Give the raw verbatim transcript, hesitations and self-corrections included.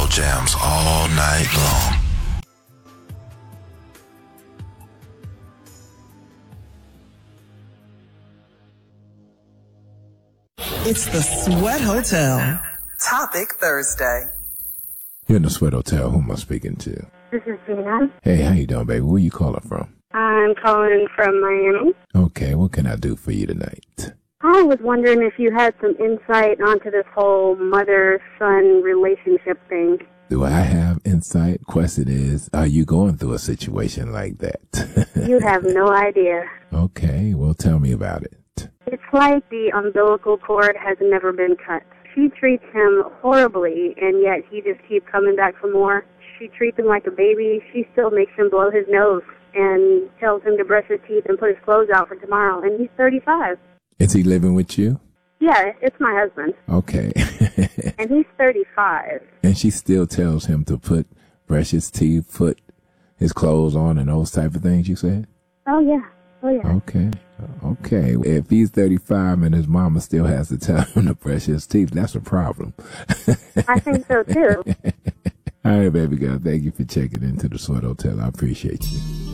slow jams all night long. It's the Sweat Hotel. Topic Thursday. You're in the Sweat Hotel. Who am I speaking to? This is Gina. Hey, how you doing, baby? Where you calling from? I'm calling from Miami. Okay, what can I do for you tonight? I was wondering if you had some insight onto this whole mother-son relationship thing. Do I have insight? Question is, are you going through a situation like that? You have no idea. Okay, well, tell me about it. It's like the umbilical cord has never been cut. She treats him horribly, and yet he just keeps coming back for more. She treats him like a baby. She still makes him blow his nose and tells him to brush his teeth and put his clothes out for tomorrow, and he's thirty-five. Is he living with you? Yeah, it's my husband. Okay. And he's thirty-five. And she still tells him to put, brush his teeth, put his clothes on and those type of things, you said? Oh, yeah. Oh, yeah. Okay. Okay. If he's thirty-five and his mama still has to tell him to brush his teeth, that's a problem. I think so, too. All right, baby girl. Thank you for checking into the Sweat Hotel. I appreciate you.